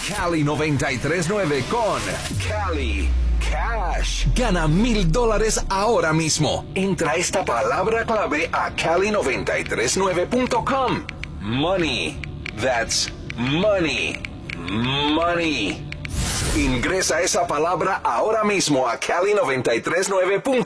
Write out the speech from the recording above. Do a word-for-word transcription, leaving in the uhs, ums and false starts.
Cali noventa y tres nueve con Cali Cash. Gana mil dólares ahora mismo. Entra esta palabra clave a cali noventa y tres nueve punto com. Money. That's money. Money. Ingresa esa palabra ahora mismo a cali noventa y tres nueve punto com.